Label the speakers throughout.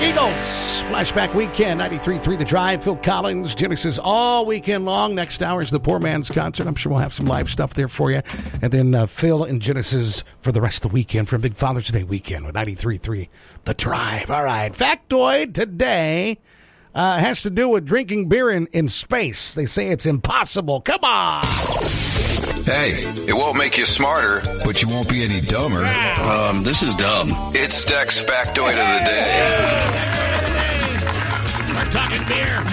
Speaker 1: Eagles, Flashback Weekend, 93.3 The Drive, Phil Collins, Genesis all weekend long. Next hour is the Poor Man's Concert. I'm sure we'll have some live stuff there for you. And then Phil and Genesis for the rest of the weekend for a big Father's Day weekend with 93.3 The Drive. All right, factoid today has to do with drinking beer in space. They say it's impossible. Come on!
Speaker 2: Hey, it won't make you smarter, but you won't be any dumber.
Speaker 3: This is dumb.
Speaker 2: It's Deck's factoid of the day.
Speaker 1: We're talking beer.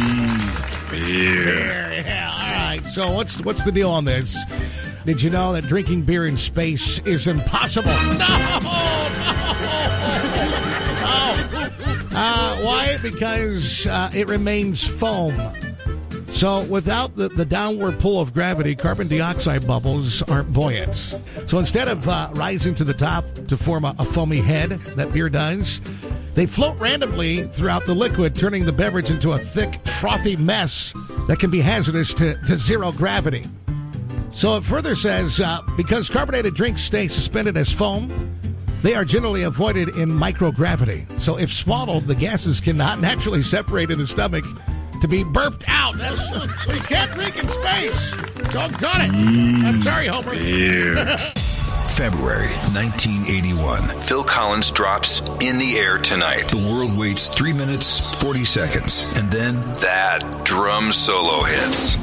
Speaker 1: Beer. Yeah, all right. So what's the deal on this? Did you know that drinking beer in space is impossible? No! Why? Because it remains foam. So without the downward pull of gravity, carbon dioxide bubbles aren't buoyant. So instead of rising to the top to form a foamy head that beer does, they float randomly throughout the liquid, turning the beverage into a thick, frothy mess that can be hazardous to zero gravity. So it further says, because carbonated drinks stay suspended as foam, they are generally avoided in microgravity. So if swallowed, the gases cannot naturally separate in the stomach to be burped out. So you can't drink in space. Doggone it. I'm sorry, Homer.
Speaker 2: February 1981. Phil Collins drops In the Air Tonight. The world waits 3 minutes, 40 seconds. And then that drum solo hits.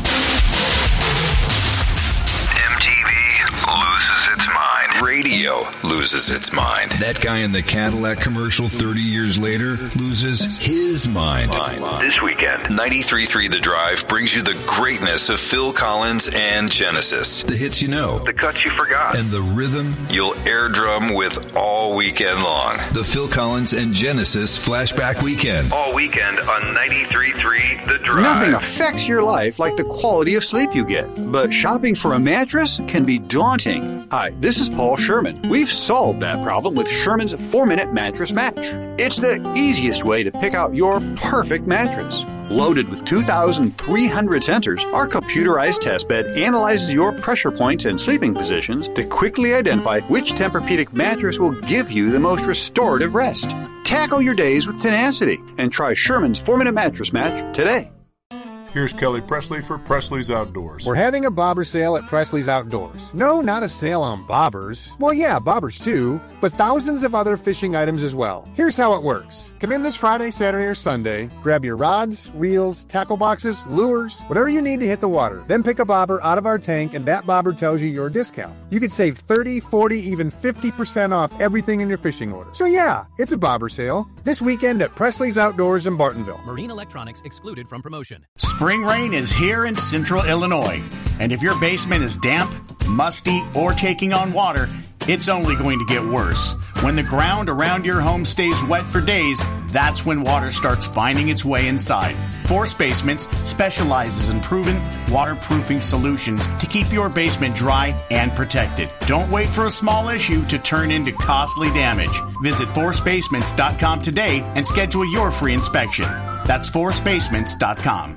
Speaker 2: MTV loses its mind. Radio loses its mind. That guy in the Cadillac commercial 30 years later loses his mind. This weekend, 93.3 The Drive brings you the greatness of Phil Collins and Genesis. The hits you know. The cuts you forgot. And the rhythm you'll air drum with all weekend long. The Phil Collins and Genesis Flashback Weekend. All weekend on 93.3 The Drive.
Speaker 4: Nothing affects your life like the quality of sleep you get. But shopping for a mattress can be daunting. Hi, this is Paul Sherman. We've solved that problem with Sherman's 4-Minute Mattress Match. It's the easiest way to pick out your perfect mattress. Loaded with 2,300 sensors, our computerized test bed analyzes your pressure points and sleeping positions to quickly identify which Tempur-Pedic mattress will give you the most restorative rest. Tackle your days with tenacity and try Sherman's 4-Minute Mattress Match today.
Speaker 5: Here's Kelly Presley for Presley's Outdoors.
Speaker 6: We're having a bobber sale at Presley's Outdoors. No, not a sale on bobbers. Well, yeah, bobbers too, but thousands of other fishing items as well. Here's how it works. Come in this Friday, Saturday, or Sunday, grab your rods, reels, tackle boxes, lures, whatever you need to hit the water. Then pick a bobber out of our tank, and that bobber tells you your discount. You could save 30, 40, even 50% off everything in your fishing order. So yeah, it's a bobber sale. This weekend at Presley's Outdoors in Bartonville.
Speaker 7: Marine electronics excluded from promotion.
Speaker 8: Spring rain is here in central Illinois, and if your basement is damp, musty, or taking on water, it's only going to get worse. When the ground around your home stays wet for days, that's when water starts finding its way inside. Force Basements specializes in proven waterproofing solutions to keep your basement dry and protected. Don't wait for a small issue to turn into costly damage. Visit forcebasements.com today and schedule your free inspection. That's forcebasements.com.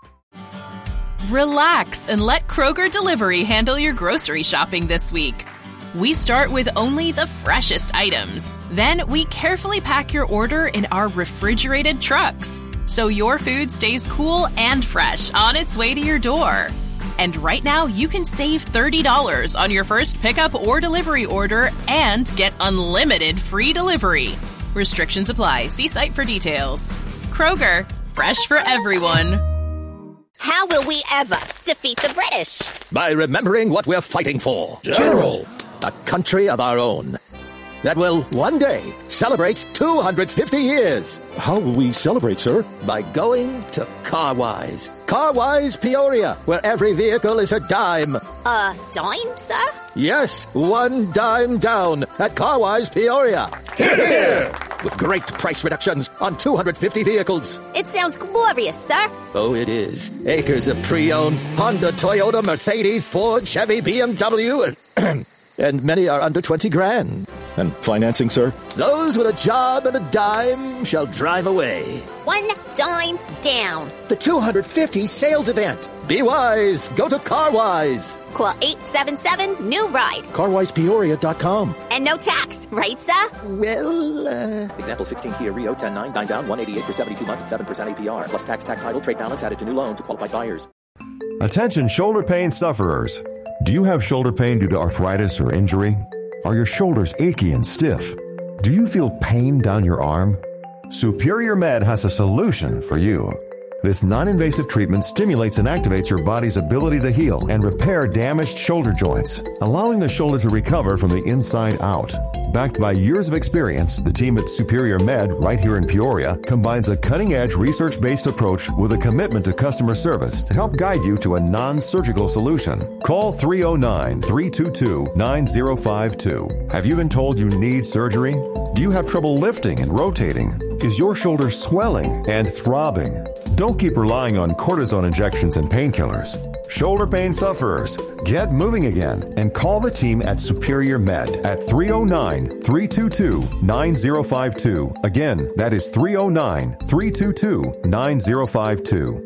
Speaker 9: Relax and let Kroger Delivery handle your grocery shopping this week. We start with only the freshest items. Then we carefully pack your order in our refrigerated trucks, so your food stays cool and fresh on its way to your door. And right now, you can save $30 on your first pickup or delivery order and get unlimited free delivery. Restrictions apply. See site for details. Kroger, fresh for everyone.
Speaker 10: How will we ever defeat the British?
Speaker 11: By remembering what we're fighting for. General. A country of our own. That will one day celebrate 250 years. How will we celebrate, sir? By going to Carwise. Carwise Peoria, where every vehicle is a dime.
Speaker 10: A dime, sir?
Speaker 11: Yes, 1 dime down at Carwise Peoria. Hear, hear! With great price reductions on 250 vehicles.
Speaker 10: It sounds glorious, sir.
Speaker 11: Oh, it is. Acres of pre-owned Honda, Toyota, Mercedes, Ford, Chevy, BMW, and many are under 20 grand. And financing, sir? Those with a job and a dime shall drive away.
Speaker 10: One dime down.
Speaker 11: The 250 sales event. Be wise. Go to CarWise.
Speaker 10: Call 877-NEW-RIDE.
Speaker 11: CarWisePeoria.com.
Speaker 10: And no tax, right, sir?
Speaker 11: Well, example 16 Kia Rio 10.9, 9 down, 188 for 72 months at 7% APR. Plus tax, title, trade balance added to new loan to qualified buyers.
Speaker 12: Attention shoulder pain sufferers. Do you have shoulder pain due to arthritis or injury? Are your shoulders achy and stiff? Do you feel pain down your arm? Superior Med has a solution for you. This non-invasive treatment stimulates and activates your body's ability to heal and repair damaged shoulder joints, allowing the shoulder to recover from the inside out. Backed by years of experience, the team at Superior Med, right here in Peoria, combines a cutting-edge research-based approach with a commitment to customer service to help guide you to a non-surgical solution. Call 309-322-9052. Have you been told you need surgery? Do you have trouble lifting and rotating? Is your shoulder swelling and throbbing? Don't keep relying on cortisone injections and painkillers. Shoulder pain sufferers, get moving again and call the team at Superior Med at 309-322-9052. Again, that is 309-322-9052.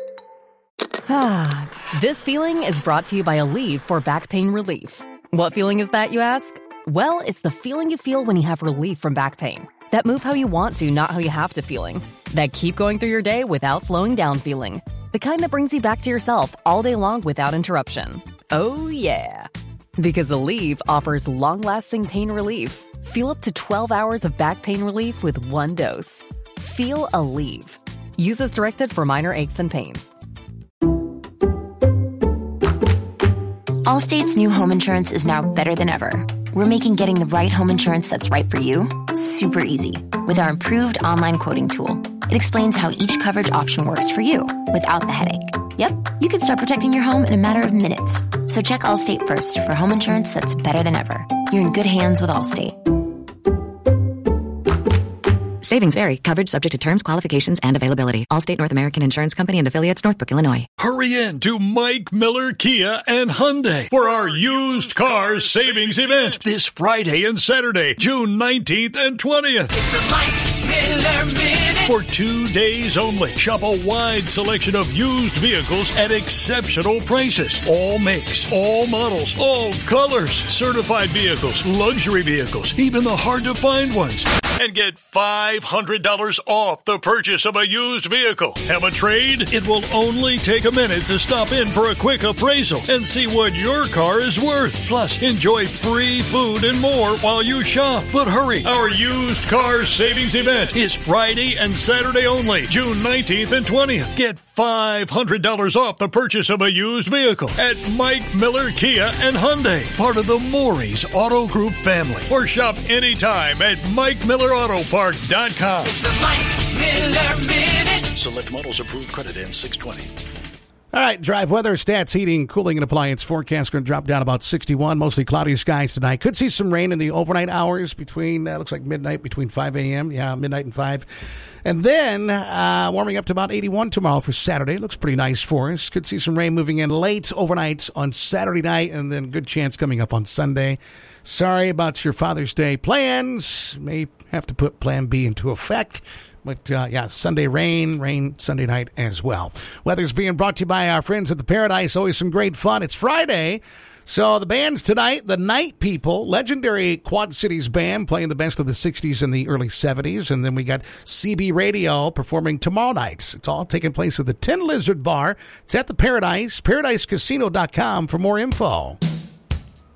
Speaker 13: This feeling is brought to you by Aleve for back pain relief. What feeling is that, you ask? Well, it's the feeling you feel when you have relief from back pain. That move how you want to, not how you have to feeling. That keep going through your day without slowing down feeling. The kind that brings you back to yourself all day long without interruption. Oh, yeah. Because Aleve offers long-lasting pain relief. Feel up to 12 hours of back pain relief with one dose. Feel Aleve. Use as directed for minor aches and pains.
Speaker 14: Allstate's new home insurance is now better than ever. We're making getting the right home insurance that's right for you super easy with our improved online quoting tool. It explains how each coverage option works for you without the headache. Yep, you can start protecting your home in a matter of minutes. So check Allstate first for home insurance that's better than ever. You're in good hands with Allstate.
Speaker 15: Savings vary. Coverage subject to terms, qualifications, and availability. Allstate North American Insurance Company and affiliates, Northbrook, Illinois.
Speaker 16: Hurry in to Mike Miller Kia and Hyundai for our used car savings event this Friday and Saturday, June 19th and 20th.
Speaker 17: It's a Mike Miller Minute.
Speaker 16: For 2 days only, shop a wide selection of used vehicles at exceptional prices. All makes, all models, all colors. Certified vehicles, luxury vehicles, even the hard-to-find ones. And get $500 off the purchase of a used vehicle. Have a trade? It will only take a minute to stop in for a quick appraisal and see what your car is worth. Plus, enjoy free food and more while you shop. But hurry, our used car savings event is Friday and Saturday only, June 19th and 20th. Get $500 off the purchase of a used vehicle at Mike Miller Kia and Hyundai, part of the Maury's Auto Group family. Or shop anytime at MikeMillerAutoPark.com.
Speaker 17: It's a Mike Miller Minute.
Speaker 16: Select models approved, credit ends 6/20.
Speaker 1: All right, drive weather, stats, heating, cooling, and appliance forecast going to drop down about 61. Mostly cloudy skies tonight. Could see some rain in the overnight hours between, looks like midnight, between 5 a.m. Yeah, midnight and 5. And then warming up to about 81 tomorrow for Saturday. Looks pretty nice for us. Could see some rain moving in late overnight on Saturday night, and then good chance coming up on Sunday. Sorry about your Father's Day plans. May have to put Plan B into effect. But, Sunday rain Sunday night as well. Weather's being brought to you by our friends at the Paradise. Always some great fun. It's Friday. So the bands tonight, the Night People, legendary Quad Cities band playing the best of the 60s and the early 70s. And then we got CB Radio performing tomorrow night. It's all taking place at the Tin Lizard Bar. It's at the Paradise, ParadiseCasino.com for more info.